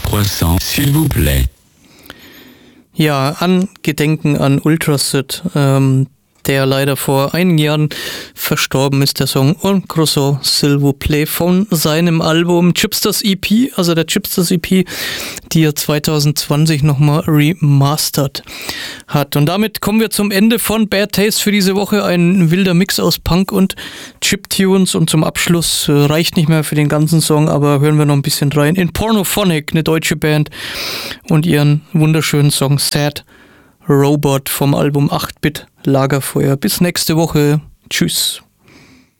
Croissant, s'il vous plaît. Ja, Angedenken an Ultracid, der leider vor einigen Jahren verstorben ist, der Song Un Croissant, s'il vous plaît, von seinem Album Chipsters EP, also der Chipsters EP, die er 2020 nochmal remastert hat. Und damit kommen wir zum Ende von Bad Taste für diese Woche. Ein wilder Mix aus Punk und Chiptunes, und zum Abschluss reicht nicht mehr für den ganzen Song, aber hören wir noch ein bisschen rein in Pornophonic, eine deutsche Band, und ihren wunderschönen Song Sad Robot vom Album 8-Bit Lagerfeuer. Bis nächste Woche. Tschüss.